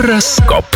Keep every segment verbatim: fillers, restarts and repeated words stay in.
Гороскоп.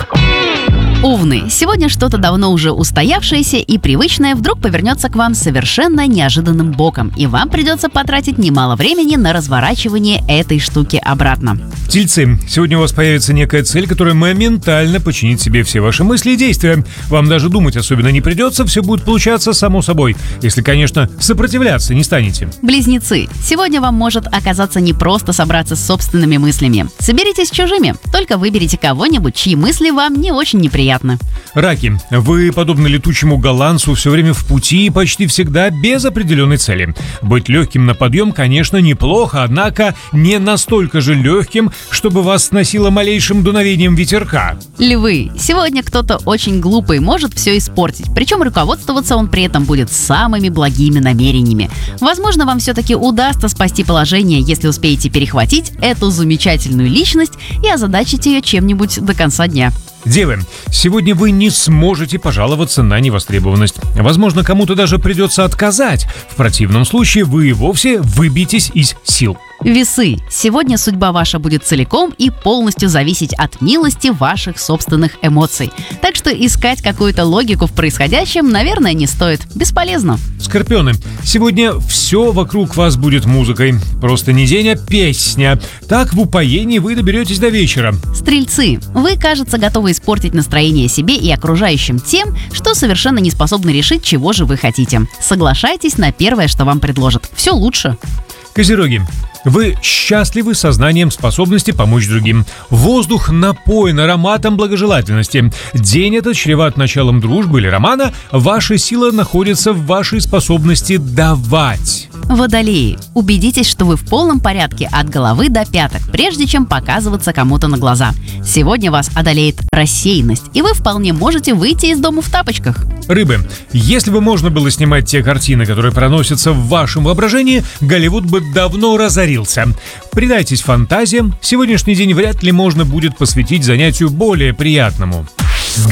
Овны, сегодня что-то давно уже устоявшееся и привычное вдруг повернется к вам совершенно неожиданным боком, и вам придется потратить немало времени на разворачивание этой штуки обратно. Тельцы, сегодня у вас появится некая цель, которая моментально подчинит себе все ваши мысли и действия. Вам даже думать особенно не придется, все будет получаться само собой, если, конечно, сопротивляться не станете. Близнецы, сегодня вам может оказаться непросто собраться с собственными мыслями. Соберитесь с чужими, только выберите кого-нибудь, чьи мысли вам не очень неприятны. Раки, вы, подобно летучему голландцу, все время в пути и почти всегда без определенной цели. Быть легким на подъем, конечно, неплохо, однако не настолько же легким, чтобы вас сносило малейшим дуновением ветерка. Львы, сегодня кто-то очень глупый может все испортить, причем руководствоваться он при этом будет самыми благими намерениями. Возможно, вам все-таки удастся спасти положение, если успеете перехватить эту замечательную личность и озадачить ее чем-нибудь до конца дня. Девы, сегодня вы не сможете пожаловаться на невостребованность. Возможно, кому-то даже придется отказать. В противном случае вы и вовсе выбьетесь из сил. Весы, сегодня судьба ваша будет целиком и полностью зависеть от милости ваших собственных эмоций. Так что искать какую-то логику в происходящем, наверное, не стоит. Бесполезно. Скорпионы, сегодня все вокруг вас будет музыкой. Просто не день, а песня. Так в упоении вы доберетесь до вечера. Стрельцы, вы, кажется, готовы испортить настроение себе и окружающим тем, что совершенно не способны решить, чего же вы хотите. Соглашайтесь на первое, что вам предложат. Все лучше. Козероги, вы счастливы сознанием способности помочь другим. Воздух напоен ароматом благожелательности. День этот чреват началом дружбы или романа. Ваша сила находится в вашей способности давать. Водолеи, убедитесь, что вы в полном порядке от головы до пяток, прежде чем показываться кому-то на глаза. Сегодня вас одолеет рассеянность, и вы вполне можете выйти из дома в тапочках. Рыбы, если бы можно было снимать те картины, которые проносятся в вашем воображении, Голливуд бы давно разорился. Предайтесь фантазиям, сегодняшний день вряд ли можно будет посвятить занятию более приятному.